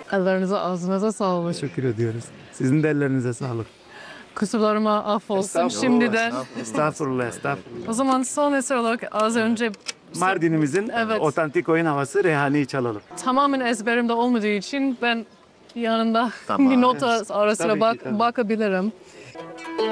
Ellerinize ağzınıza sağlık. Teşekkür ediyoruz. Sizin de ellerinize sağlık. Kusurlarıma affolsun şimdiden. Estağfurullah, estağfurullah. O zaman son eser olarak az önce Mardin'imizin Evet. otantik oyun havası Reyhani'yi çalalım. tamamen ezberimde olmadığı için ben yanında Tamam. bir nota ara sıra Tabii ki, tabii. bakabilirim.